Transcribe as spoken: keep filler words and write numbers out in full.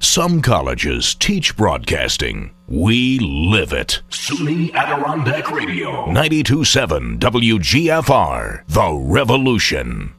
Some colleges teach broadcasting. We live it. SUNY Adirondack Radio. ninety-two point seven W G F R. The Revolution.